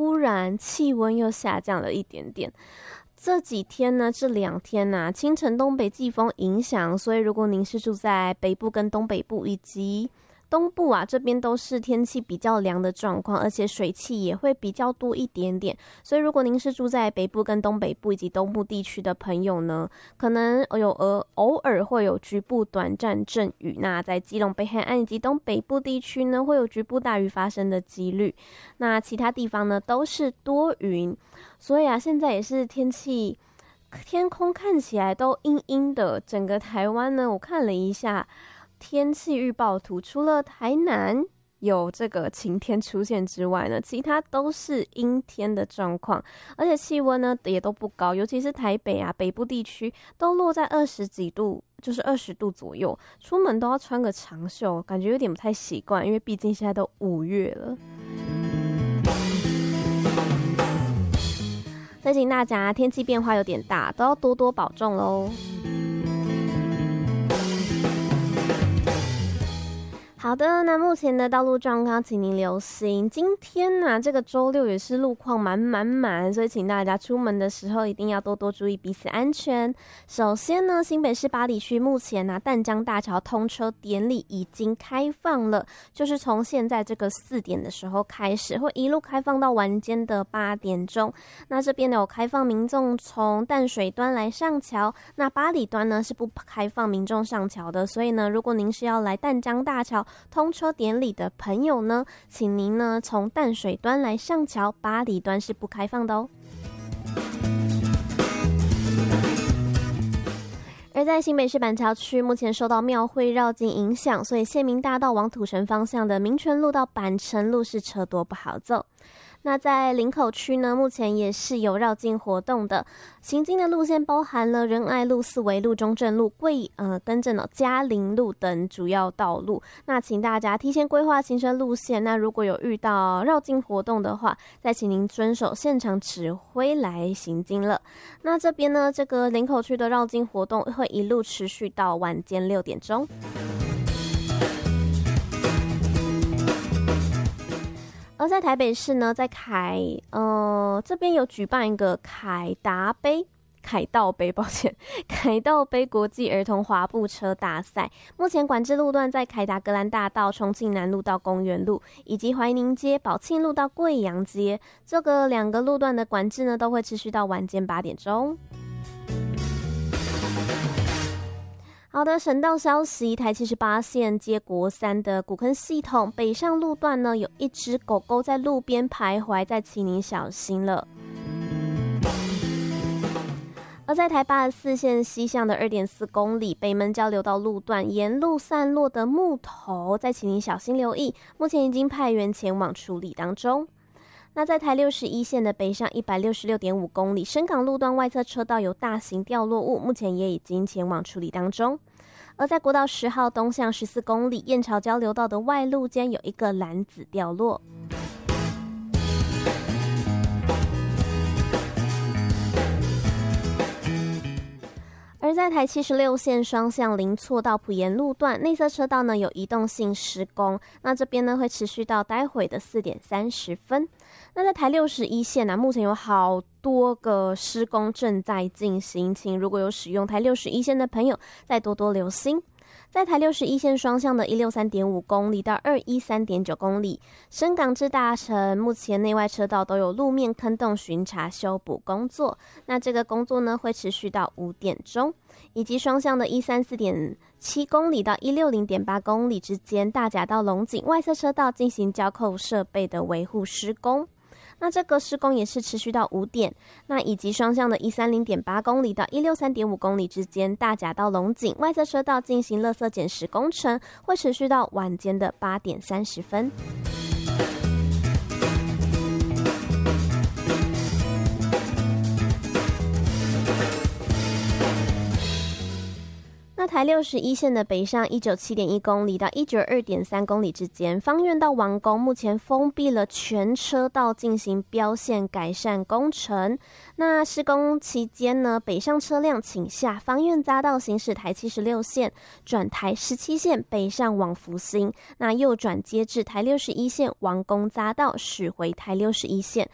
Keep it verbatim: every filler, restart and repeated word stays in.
突然气温又下降了一点点。这几天呢，这两天呢、啊，清晨东北季风影响，所以如果您是住在北部跟东北部以及东部啊，这边都是天气比较凉的状况，而且水汽也会比较多一点点。所以如果您是住在北部跟东北部以及东部地区的朋友呢，可能有偶偶尔会有局部短暂阵雨。那在基隆北海岸以及东北部地区呢，会有局部大雨发生的几率。那其他地方呢，都是多云。所以啊，现在也是天气，天空看起来都阴阴的。整个台湾呢，我看了一下天气预报图，除了台南有这个晴天出现之外呢，其他都是阴天的状况，而且气温呢也都不高，尤其是台北啊北部地区都落在二十几度，就是二十度左右，出门都要穿个长袖，感觉有点不太习惯，因为毕竟现在都五月了。提醒大家，天气变化有点大，都要多多保重咯。好的，那目前的道路状况请您留心。今天呢、啊，这个周六也是路况满满满，所以请大家出门的时候一定要多多注意彼此安全。首先呢，新北市八里区目前呢、啊，淡江大桥通车典礼已经开放了，就是从现在这个四点的时候开始，会一路开放到晚间的八点钟。那这边呢有开放民众从淡水端来上桥，那八里端呢是不开放民众上桥的，所以呢，如果您是要来淡江大桥通车典礼的朋友呢，请您呢从淡水端来上桥，八里端是不开放的哦。而在新北市板桥区，目前受到庙会绕境影响，所以县民大道往土城方向的民权路到板城路是车多不好走。那在林口区呢，目前也是有绕境活动的，行经的路线包含了仁爱路、四维路、中正路、贵呃更正哦嘉陵路等主要道路。那请大家提前规划行车路线。那如果有遇到绕境活动的话，再请您遵守现场指挥来行经了。那这边呢，这个林口区的绕境活动会一路持续到晚间六点钟。而在台北市呢，在凯呃这边有举办一个凯达杯。凯道杯，抱歉，凯道杯国际儿童滑步车大赛，目前管制路段在凯达格兰大道、重庆南路到公园路，以及怀宁街、宝庆路到贵阳街，这个两个路段的管制呢，都会持续到晚间八点钟。好的，省道消息，台七十八线接国三的古坑系统北上路段呢，有一只狗狗在路边徘徊，再请您小心了。而在台八十四线西向的 二点四公里北门交流道路段，沿路散落的木头，再请您小心留意，目前已经派员前往处理当中。那在台六十一线的北上 一百六十六点五公里深港路段外侧车道有大型掉落物，目前也已经前往处理当中。而在国道十号东向十四公里燕巢交流道的外路间有一个篮子掉落。而在台七十六线双向林错到埔盐路段内侧车道呢有移动性施工，那这边呢会持续到待会的四点三十分。那在台六十一线啊，目前有好多个施工正在进行，请如果有使用台六十一线的朋友再多多留心。在台六十一线双向的 一百六十三点五公里到 二百一十三点九公里，深港至大城目前内外车道都有路面坑洞巡查修补工作，那这个工作呢会持续到五点钟，以及双向的 一百三十四点七公里到 一百六十点八公里之间，大甲到龙井外侧车道进行交扣设备的维护施工。那这个施工也是持续到五点，那以及双向的一百三十点八公里到 一百六十三点五公里之间，大甲到龙井外侧车道进行垃圾捡拾工程，会持续到晚间的八点三十分。那台六十一线的北上 一百九十七点一公里到 一百九十二点三公里之间，芳苑到王宫目前封闭了全车道进行标线改善工程。那施工期间呢，北上车辆请下芳苑匝道行驶台七十六线，转台十七线北上往福兴，那右转接至台六十一线王宫匝道驶回台六十一线，